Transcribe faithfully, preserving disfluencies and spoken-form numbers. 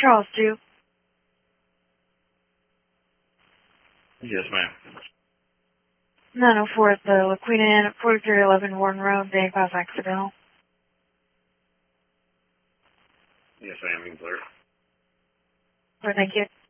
Charles two. Yes, ma'am. nine oh four at the La Queen Inn at forty-three eleven Warden Road, Day Pass accidental. Yes, ma'am. You can clear. Well, thank you.